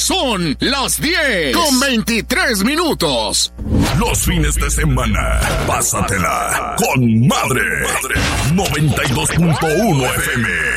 Son las 10:23. Los fines de semana, pásatela con madre. 92.1 FM.